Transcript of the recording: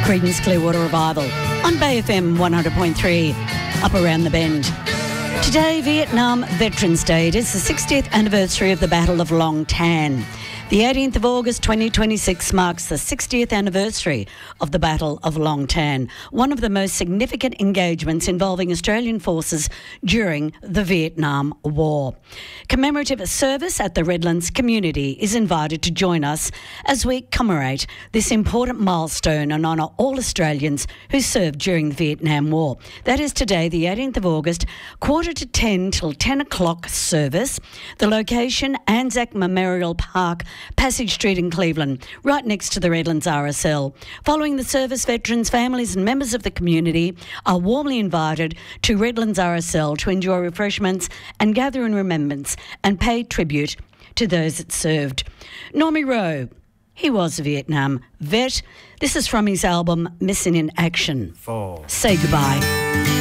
Creedence Clearwater Revival on Bay FM 100.3, up around the bend. Today, Vietnam Veterans Day. It is the 60th anniversary of the Battle of Long Tan. The 18th of August 2026 marks the 60th anniversary of the Battle of Long Tan, one of the most significant engagements involving Australian forces during the Vietnam War. Commemorative service at the Redlands community is invited to join us as we commemorate this important milestone and honour all Australians who served during the Vietnam War. That is today, the 18th of August, 9:45 till 10 o'clock service. The location, Anzac Memorial Park, Passage Street in Cleveland, right next to the Redlands RSL. Following the service, veterans, families and members of the community are warmly invited to Redlands RSL to enjoy refreshments and gather in remembrance and pay tribute to those that served. Normie Rowe, he was a Vietnam vet. This is from his album Missing in Action. Say goodbye.